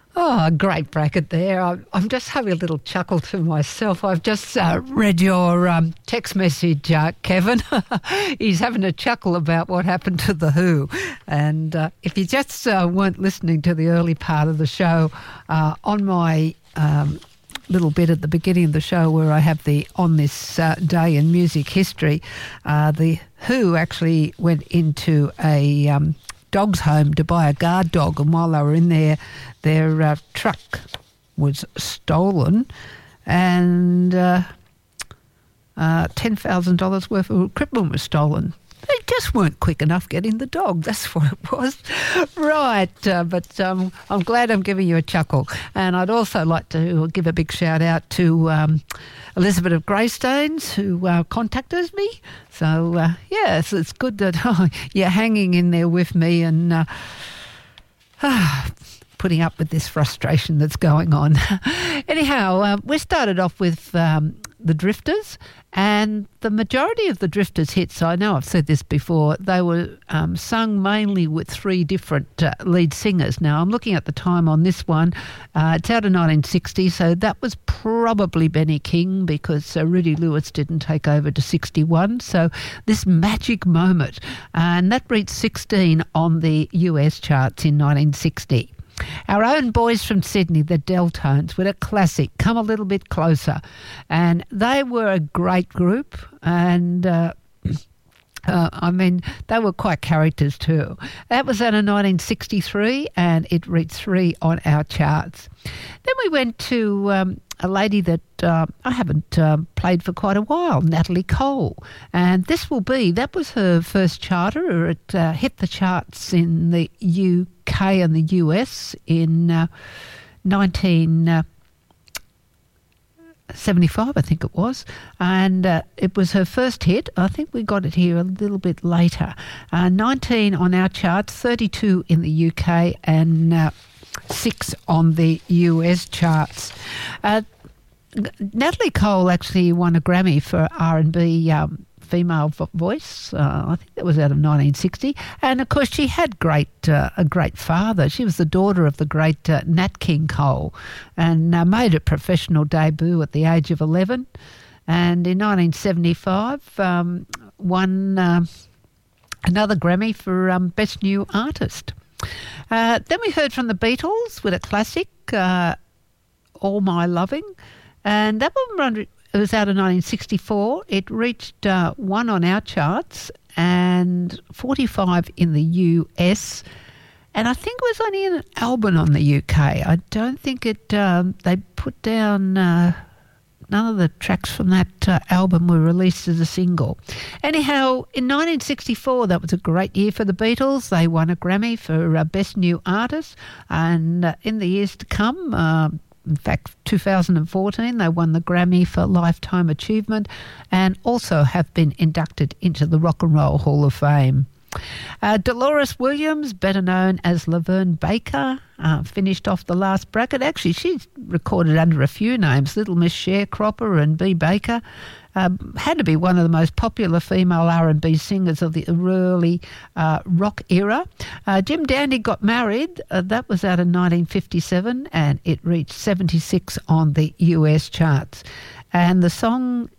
Oh, a great bracket there. I'm just having a little chuckle to myself. I've just read your text message, Kevin. He's having a chuckle about what happened to The Who. And if you just weren't listening to the early part of the show, on my little bit at the beginning of the show where I have the On This Day in Music History, The Who actually went into a dog's home to buy a guard dog, and while they were in there, their truck was stolen, and $10,000 worth of equipment was stolen. They just weren't quick enough getting the dog. That's what it was. Right. But I'm glad I'm giving you a chuckle. And I'd also like to give a big shout out to Elizabeth of Greystanes, who contacted me. So, yes, it's good that you're hanging in there with me and putting up with this frustration that's going on. Anyhow, we started off with the Drifters, and the majority of the Drifters hits, I know I've said this before, they were sung mainly with three different lead singers. Now, I'm looking at the time on this one. It's out of 1960, so that was probably Benny King, because Rudy Lewis didn't take over to 61. So this magic moment, and that reached 16 on the US charts in 1960. Our own boys from Sydney, the Deltones, with a classic, Come a Little Bit Closer. And they were a great group, and they were quite characters too. That was out of 1963, and it reached 3 on our charts. Then we went to a lady that I haven't played for quite a while, Natalie Cole. And that was her first charter. It hit the charts in the UK and the US in 1975, I think it was. And it was her first hit. I think we got it here a little bit later. 19 on our charts, 32 in the UK, and 6 on the US charts. Natalie Cole actually won a Grammy for R&B female voice. I think that was out of 1960. And, of course, she had a great father. She was the daughter of the great Nat King Cole, and made a professional debut at the age of 11. And in 1975 won another Grammy for Best New Artist. Then we heard from the Beatles with a classic, All My Loving. And that one it was out of 1964. It reached 1 on our charts and 45 in the US. And I think it was only an album on the UK. I don't think they put down... none of the tracks from that album were released as a single. Anyhow, in 1964, that was a great year for the Beatles. They won a Grammy for Best New Artist. And in the years to come, in fact, 2014, they won the Grammy for Lifetime Achievement, and also have been inducted into the Rock and Roll Hall of Fame. Dolores Williams, better known as Laverne Baker, finished off the last bracket. Actually, she's recorded under a few names, Little Miss Sharecropper and B. Baker. Had to be one of the most popular female R&B singers of the early rock era. Jim Dandy Got Married. That was out of 1957, and it reached 76 on the US charts. And the song,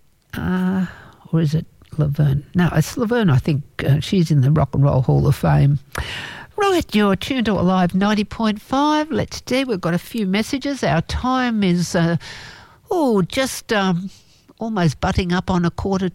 or is it Laverne? No, it's Laverne, I think. She's in the Rock and Roll Hall of Fame. Right, you're tuned to Alive 90.5. Let's see, we've got a few messages. Our time is, just almost butting up on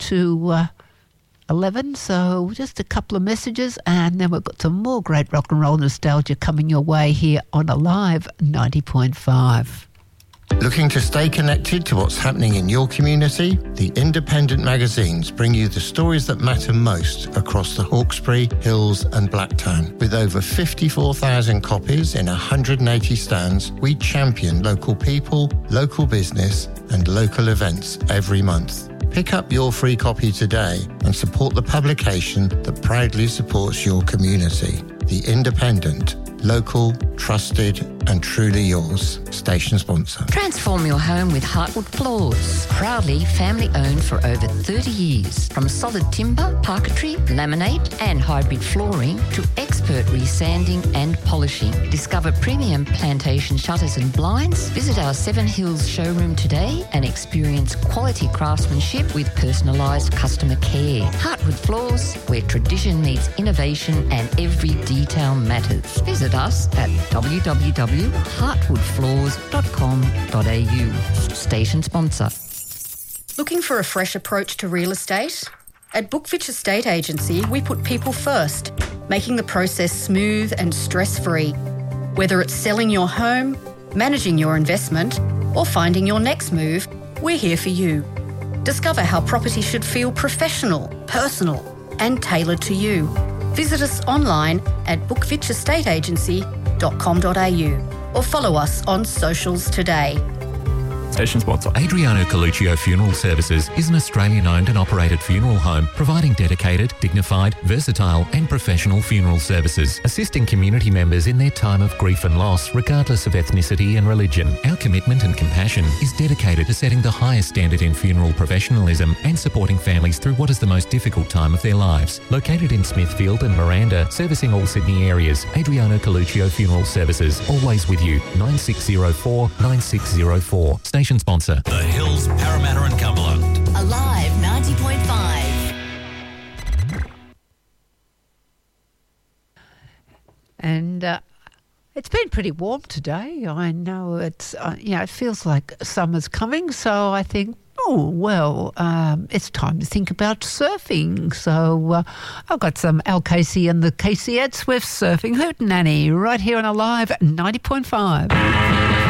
11, so just a couple of messages, and then we've got some more great rock and roll nostalgia coming your way here on Alive 90.5. Looking to stay connected to what's happening in your community? The independent magazines bring you the stories that matter most across the Hawkesbury, Hills and Blacktown. With over 54,000 copies in 180 stands, we champion local people, local business and local events every month. Pick up your free copy today and support the publication that proudly supports your community. The Independent. Local, trusted, and truly yours. Station sponsor. Transform your home with Heartwood Floors. Proudly family owned for over 30 years. From solid timber, parquetry, laminate and hybrid flooring to expert resanding and polishing. Discover premium plantation shutters and blinds. Visit our Seven Hills showroom today and experience quality craftsmanship with personalised customer care. Heartwood Floors, where tradition meets innovation and every detail matters. Visit us at www.heartwoodfloors.com.au. Station sponsor. Looking for a fresh approach to real estate? At Bookfitch Estate Agency, we put people first, making the process smooth and stress-free. Whether it's selling your home, managing your investment, or finding your next move, we're here for you. Discover how property should feel professional, personal, and tailored to you. Visit us online at bookfitchestateagency.com.au or follow us on socials today. Station sponsor. Adriano Coluccio Funeral Services is an Australian-owned and operated funeral home providing dedicated, dignified, versatile and professional funeral services, assisting community members in their time of grief and loss regardless of ethnicity and religion. Our commitment and compassion is dedicated to setting the highest standard in funeral professionalism and supporting families through what is the most difficult time of their lives. Located in Smithfield and Miranda, servicing all Sydney areas, Adriano Coluccio Funeral Services, always with you. 9604 9604. Station sponsor. The Hills, Parramatta and Cumberland. Alive 90.5. And it's been pretty warm today. I know it's, it feels like summer's coming. So I think, it's time to think about surfing. So I've got some Al Casey and the Casey Ed Swift surfing hootenanny right here on Alive 90.5.